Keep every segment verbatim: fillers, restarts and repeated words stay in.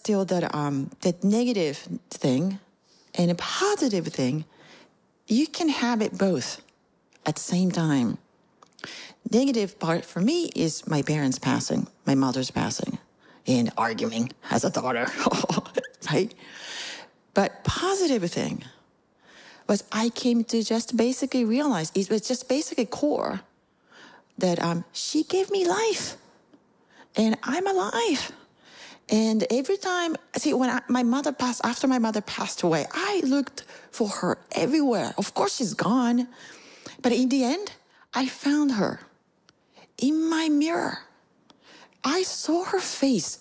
still that um, that negative thing and a positive thing, you can have it both at the same time. Negative part for me is my parents passing, my mother's passing, and arguing as a daughter, right? But positive thing was I came to just basically realize, it was just basically core, that um, she gave me life, and I'm alive. And every time, see, when I, my mother passed, after my mother passed away, I looked for her everywhere. Of course, she's gone. But in the end, I found her in my mirror. I saw her face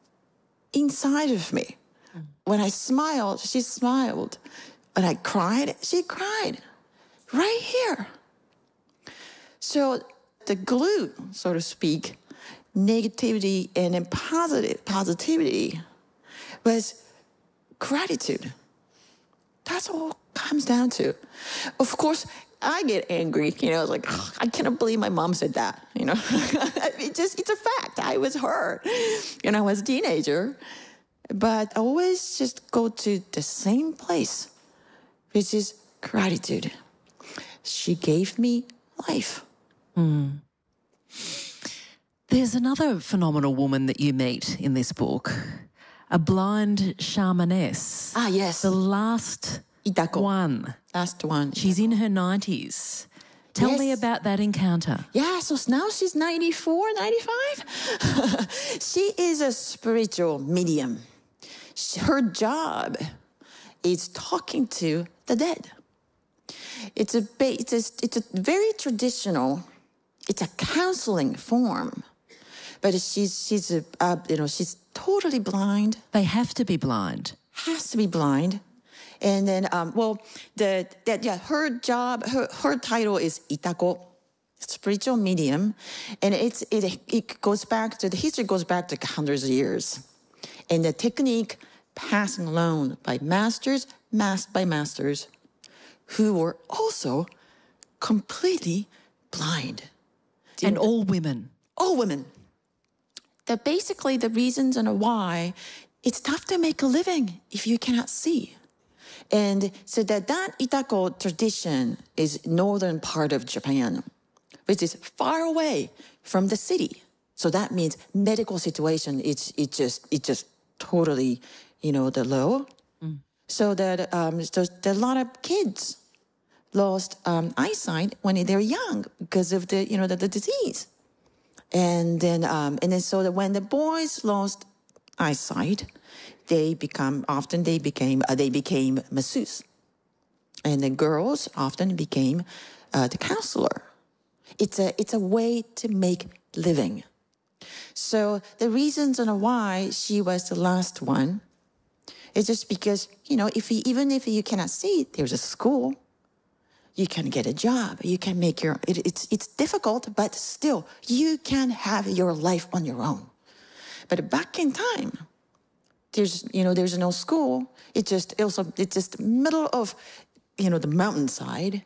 inside of me. Mm. When I smiled, she smiled. When I cried, she cried. Right here. So the glue, so to speak, negativity and then positive positivity was gratitude. That's all it comes down to. Of course, I get angry, you know, like, oh, I cannot believe my mom said that, you know. it just, it's a fact. I was hurt when I was a teenager. But I always just go to the same place, which is gratitude. She gave me life. Mm. There's another phenomenal woman that you meet in this book, a blind shamaness. Ah, yes. The last Itako. one. Last one. She's in her nineties. Tell yes. me about that encounter. Yeah, so now she's ninety-four, ninety-five. She is a spiritual medium. Her job is talking to the dead. It's a, it's a, it's a very traditional, it's a counseling form. But she's, she's a, uh, you know, she's totally blind. They have to be blind. Has to be blind. And then, um, well, the, that, yeah, her job, her, her title is Itako, spiritual medium. And it's, it, it goes back to, the history goes back to hundreds of years. And the technique passing along by masters, masked by masters, who were also completely blind. And all women. All women. That basically the reasons and why it's tough to make a living if you cannot see. And so that, that Itako tradition is northern part of Japan, which is far away from the city. So that means medical situation, it's, it just, it just totally, you know, the low. Mm. So that um, so a lot of kids lost um, eyesight when they're young because of the, you know, the, the disease. And then, um, and then so that when the boys lost eyesight, they become, often they became, uh, they became masseuse. And the girls often became uh, the counselor. It's a, it's a way to make living. So the reasons and why she was the last one is just because, you know, if you, even if you cannot see, there's a school, you can get a job, you can make your, it, it's, it's difficult, but still, you can have your life on your own. But back in time, there's, you know, there's no school. It just, also, it's just middle of, you know, the mountainside.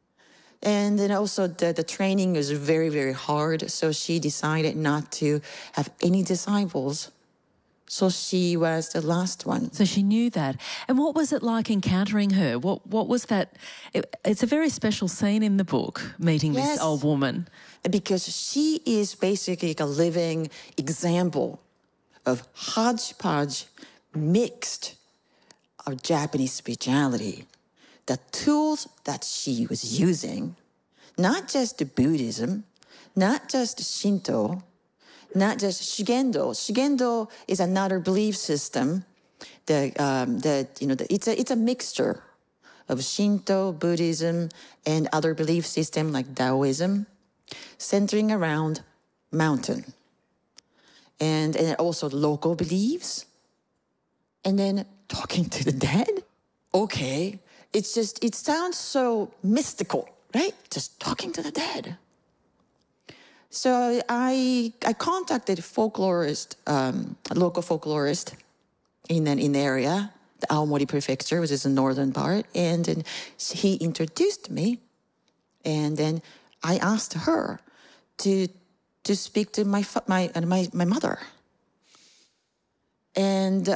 And then also the, the training is very, very hard. So she decided not to have any disciples. So she was the last one. So she knew that. And what was it like encountering her? What what was that? It, it's a very special scene in the book, meeting yes. this old woman. Because she is basically a living example of hodgepodge mixed of Japanese spirituality. The tools that she was using, not just the Buddhism, not just Shinto, not just Shugendo. Shugendo is another belief system. The, um, the, you know, the, it's, a, it's a mixture of Shinto, Buddhism, and other belief systems like Taoism, centering around mountain. And, and also local beliefs. And then talking to the dead. Okay. It's just, it sounds so mystical, right? Just talking to the dead. So I I contacted a folklorist, um, a local folklorist in an in the area, the Aomori Prefecture, which is the northern part, and then he introduced me, and then I asked her to to speak to my my my my mother, and